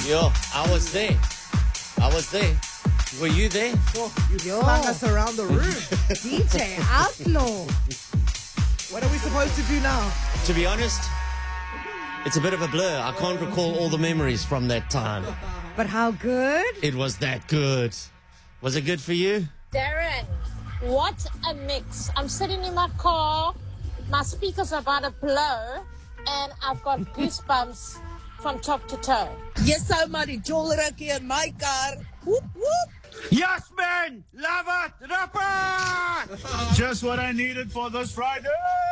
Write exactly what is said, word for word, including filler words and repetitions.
Yo, I was there. I was there. Were you there? Oh, you Yo. slung us around the room. D J Outlaw. What are we supposed to do now? To be honest, it's a bit of a blur. I can't recall all the memories from that time. But how good? It was that good. Was it good for you? Darren, what a mix. I'm sitting in my car, my speakers are about to blow, and I've got goosebumps from top to toe. Yes, so many jollery in my car. Whoop, whoop. Yes, man! Love it! Rapper! Just what I needed for this Friday!